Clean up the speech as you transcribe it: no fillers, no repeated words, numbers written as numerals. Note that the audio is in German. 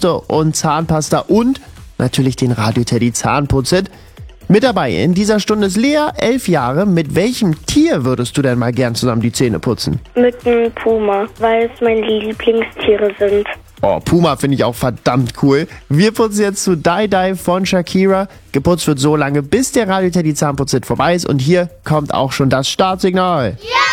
Bürste und Zahnpasta und natürlich den Radio Teddy Zahnputzset. Mit dabei in dieser Stunde ist Lea, 11 Jahre. Mit welchem Tier würdest du denn mal gern zusammen die Zähne putzen? Mit einem Puma, weil es meine Lieblingstiere sind. Oh, Puma finde ich auch verdammt cool. Wir putzen jetzt zu Die Die von Shakira. Geputzt wird so lange, bis der Radio Teddy Zahnputzset vorbei ist. Und hier kommt auch schon das Startsignal. Ja!